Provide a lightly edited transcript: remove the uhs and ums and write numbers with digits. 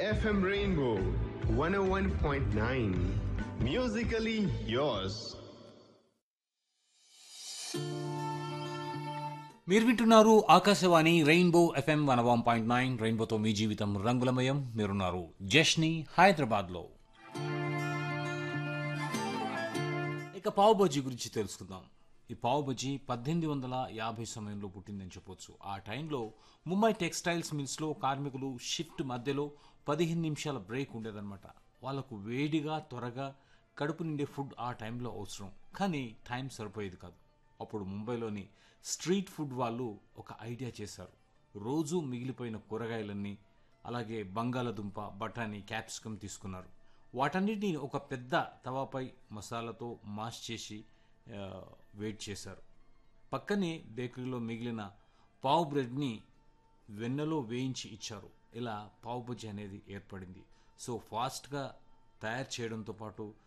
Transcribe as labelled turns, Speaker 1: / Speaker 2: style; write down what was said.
Speaker 1: FM Rainbow 101.9. Musically yours.
Speaker 2: మీరు వింటున్నారు Akashvani rainbow FM 101.9. రెయిన్బోతో మీ జీవితం రంగులమయం. మీరున్నారు జష్ని హైదరాబాద్లో. ఇక పావు బజ్జీ గురించి తెలుసుకుందాం. ఈ పావు బజ్జీ 1850 సమయంలో పుట్టిందని చెప్పొచ్చు. ఆ టైంలో ముంబై టెక్స్టైల్స్ మిల్స్లో కార్మికులు షిఫ్ట్ మధ్యలో 15 నిమిషాల బ్రేక్ ఉండేదన్నమాట. వాళ్ళకు వేడిగా త్వరగా కడుపు నిండే ఫుడ్ ఆ టైంలో అవసరం. కానీ టైం సరిపోయేది కాదు. అప్పుడు ముంబైలోని స్ట్రీట్ ఫుడ్ వాళ్ళు ఒక ఐడియా చేశారు. రోజు మిగిలిపోయిన కూరగాయలన్నీ, అలాగే బంగాళదుంప, బఠానీ, క్యాప్సికమ్ తీసుకున్నారు. వాటన్నిటిని ఒక పెద్ద తవాపై మసాలాతో మాష్ చేసి వెయిట్ చేశారు. పక్కనే బేకరీలో మిగిలిన పావు బ్రెడ్ని వెన్నలో వేయించి ఇచ్చారు. ఇలా పావు బజ్జీ అనేది ఏర్పడింది. సో ఫాస్ట్గా తయారు చేయడంతో పాటు